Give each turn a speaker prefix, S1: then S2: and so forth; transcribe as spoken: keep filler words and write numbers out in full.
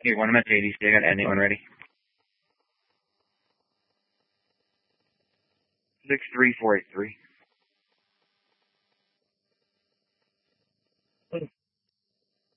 S1: Hey, one, I'm at J D C. I got anyone ready. Six three four eight three.